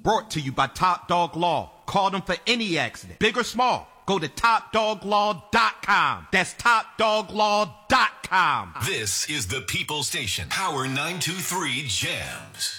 Brought to you by Top Dog Law. Call them for any accident, big or small. Go to TopDogLaw.com. That's TopDogLaw.com. This is the People Station. Power 923 Jams.